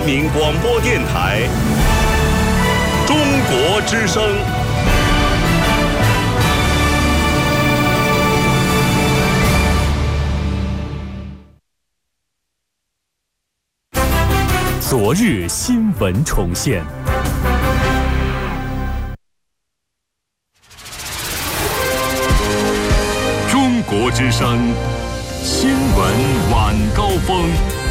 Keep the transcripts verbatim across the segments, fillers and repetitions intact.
民广播电台中国之声。昨日新闻重现。中国之声新闻晚高峰。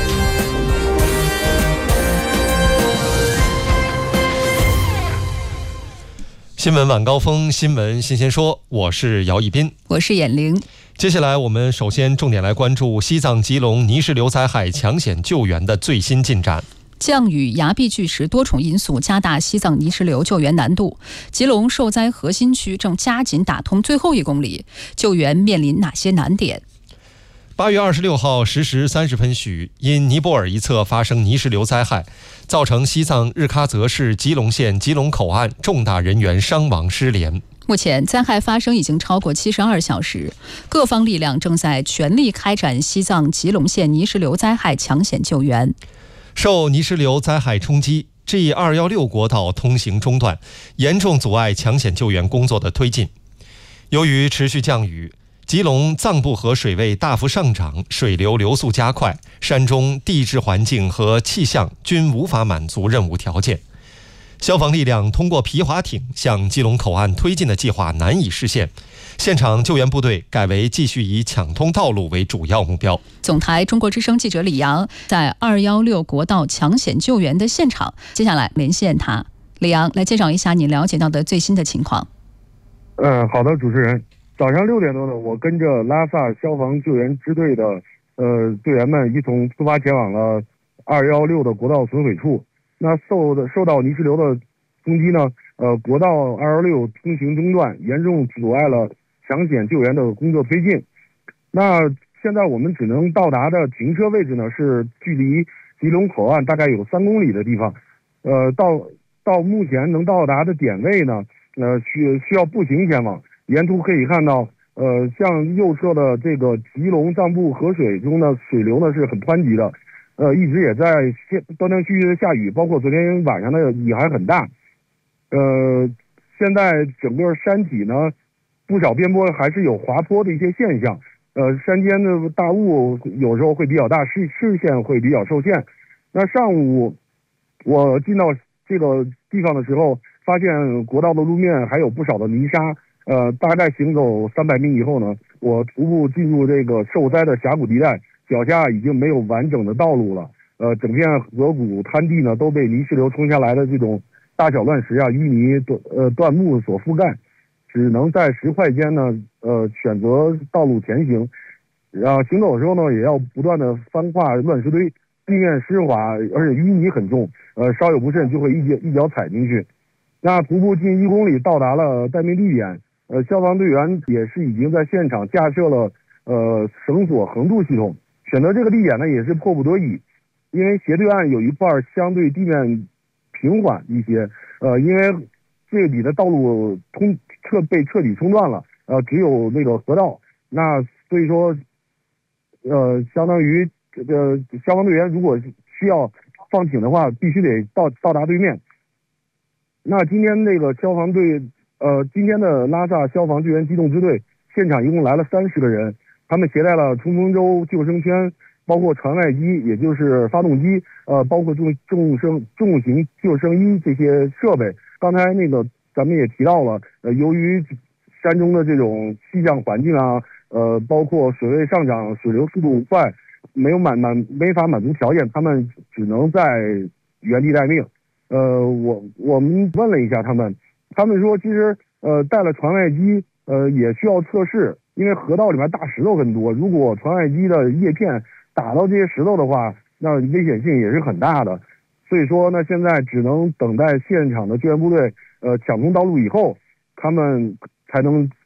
新闻晚高峰，新闻新鲜说，我是姚一斌， 我是眼玲。 接下来我们首先重点来关注西藏吉隆泥石流灾害抢险救援的最新进展。 降雨、崖壁巨石多重因素加大西藏泥石流救援难度，吉隆受灾核心区正加紧打通最后一公里，救援面临哪些难点？ 八月二十六号十时三十分许，因尼泊尔一侧发生泥石流灾害，造成西藏日喀则市吉隆县吉隆口岸重大人员伤亡失联。 目前灾害发生已经超过七十二小时，各方力量正在全力开展西藏吉隆县泥石流灾害抢险救援。 受泥石流灾害冲击， G 二一六 国道通行中断，严重阻碍抢险救援工作的推进。由于持续降雨，吉隆藏布河水位大幅上涨，水流流速加快，山中地质环境和气象均无法满足任务条件。消防力量通过皮划艇向吉隆口岸推进的计划难以实现，现场救援部队改为继续以抢通道路为主要目标。 总台中国之声记者李阳在二一六国道抢险救援的现场，接下来连线他。李阳，来介绍一下你了解到的最新的情况。 嗯，好的，主持人。早上六点多呢，我跟着拉萨消防救援支队的呃队员们一同出发前往了二一六的国道损毁处。那受的受到泥石流的冲击呢，呃，国道二一六通行中断，严重阻碍了抢险救援的工作推进。那现在我们只能到达的停车位置呢，是距离吉隆口岸大概有三公里的地方。呃，到到目前能到达的点位呢，呃，需需要步行前往。沿途可以看到，呃，向右侧的这个吉隆藏布河水中的水流呢是很湍急的。呃，一直也在断断续续的下雨，包括昨天晚上的雨还很大。呃，现在整个山体呢，不少边坡还是有滑坡的一些现象。呃，山间的大雾有时候会比较大，视视线会比较受限。那上午我进到这个地方的时候，发现国道的路面还有不少的泥沙。呃，大概行走三百米以后呢，我徒步进入这个受灾的峡谷地带。脚下已经没有完整的道路了，呃，整片河谷滩地呢都被泥石流冲下来的这种大小乱石啊、淤泥、断呃断木所覆盖，只能在石块间呢，呃，选择道路前行。然后行走的时候呢，也要不断的翻跨乱石堆，地面湿滑，而且淤泥很重，呃，稍有不慎就会一脚一脚踩进去。那徒步近一公里到达了待命地点，呃，消防队员也是已经在现场架设了呃绳索横渡系统。选择这个地点呢，也是迫不得已，因为斜对岸有一块相对地面平缓一些，呃，因为这里的道路通彻被彻底冲断了，呃，只有那个河道，那所以说，呃，相当于这个消防队员如果需要放艇的话，必须得到到达对面。那今天那个消防队，呃，今天的拉萨消防救援机动支队现场一共来了三十个人。他们携带了冲锋舟、救生圈，包括船外机，也就是发动机，呃，包括重重生重型救生衣这些设备。刚才那个咱们也提到了，呃，由于山中的这种气象环境啊，呃，包括水位上涨、水流速度快，没有满满没法满足条件，他们只能在原地待命。呃，我我们问了一下他们，他们说其实呃带了船外机，呃也需要测试。因为河道里面大石头很多，如果船外机的叶片打到这些石头的话，那危险性也是很大的。所以说呢，现在只能等待现场的救援部队呃抢通道路以后，他们才能